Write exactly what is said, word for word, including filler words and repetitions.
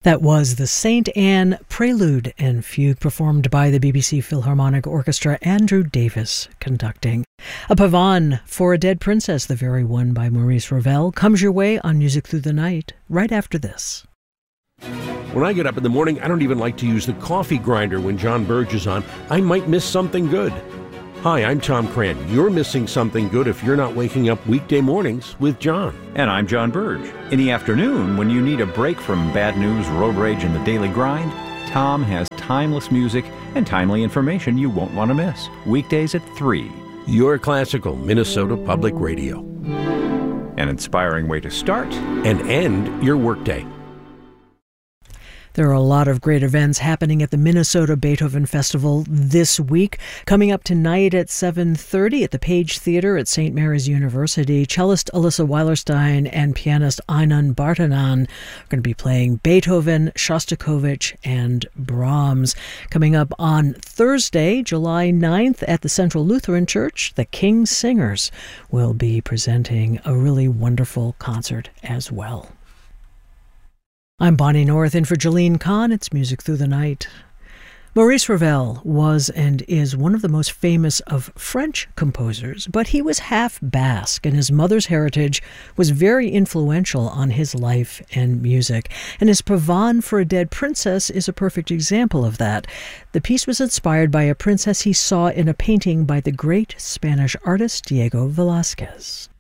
That was the Saint Anne Prelude and Fugue, performed by the B B C Philharmonic Orchestra, Andrew Davis conducting. A pavane for a Dead Princess, the very one by Maurice Ravel, comes your way on Music Through the Night right after this. When I get up in the morning, I don't even like to use the coffee grinder when John Burge is on. I might miss something good. Hi, I'm Tom Cran. You're missing something good if you're not waking up weekday mornings with John. And I'm John Burge. In the afternoon, when you need a break from bad news, road rage, and the daily grind, Tom has timeless music and timely information you won't want to miss. Weekdays at three. Your classical Minnesota Public Radio. An inspiring way to start and end your workday. There are a lot of great events happening at the Minnesota Beethoven Festival this week. Coming up tonight at seven thirty at the Page Theater at Saint Mary's University, cellist Alyssa Weilerstein and pianist Einon Bartanan are going to be playing Beethoven, Shostakovich, and Brahms. Coming up on Thursday, July ninth, at the Central Lutheran Church, the King's Singers will be presenting a really wonderful concert as well. I'm Bonnie North, in for Jolene Kahn. It's Music Through the Night. Maurice Ravel was and is one of the most famous of French composers, but he was half Basque, and his mother's heritage was very influential on his life and music. And his Pavane for a Dead Princess is a perfect example of that. The piece was inspired by a princess he saw in a painting by the great Spanish artist Diego Velázquez.